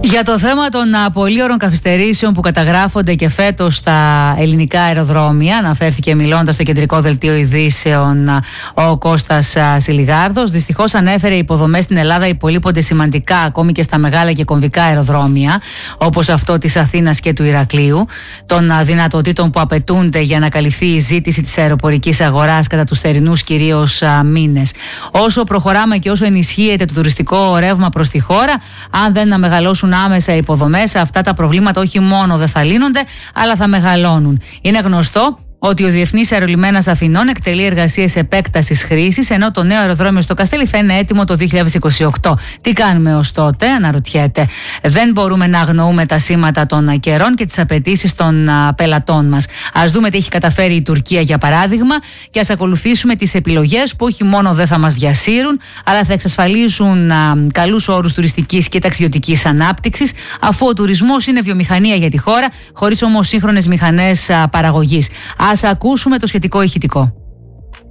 Για το θέμα των πολύωρων καθυστερήσεων που καταγράφονται και φέτος στα ελληνικά αεροδρόμια, αναφέρθηκε μιλώντας στο κεντρικό δελτίο ειδήσεων ο Κώστας Σιλιγάρδος. Δυστυχώς ανέφερε οι υποδομές στην Ελλάδα υπολείπονται σημαντικά ακόμη και στα μεγάλα και κομβικά αεροδρόμια, όπως αυτό της Αθήνας και του Ηρακλείου, των δυνατοτήτων που απαιτούνται για να καλυφθεί η ζήτηση της αεροπορικής αγοράς κατά τους θερινούς κυρίως μήνες. Όσο προχωράμε και όσο ενισχύεται το τουριστικό ρεύμα προς τη χώρα, αν δεν μεγαλώσουν άμεσα οι υποδομές, αυτά τα προβλήματα όχι μόνο δεν θα λύνονται, αλλά θα μεγαλώνουν. Είναι γνωστό ότι ο Διεθνής Αερολιμένας Αθηνών εκτελεί εργασίες επέκτασης χρήσης, ενώ το νέο αεροδρόμιο στο Καστέλι θα είναι έτοιμο το 2028. Τι κάνουμε ως τότε, αναρωτιέται. Δεν μπορούμε να αγνοούμε τα σήματα των καιρών και τις απαιτήσεις των πελατών μας. Ας δούμε τι έχει καταφέρει η Τουρκία, για παράδειγμα, και ας ακολουθήσουμε τις επιλογές που όχι μόνο δεν θα μας διασύρουν, αλλά θα εξασφαλίσουν καλούς όρους τουριστικής και ταξιδιωτικής ανάπτυξης, αφού ο τουρισμός είναι βιομηχανία για τη χώρα, χωρίς όμως σύγχρονες μηχανές παραγωγής. Ας ακούσουμε το σχετικό ηχητικό.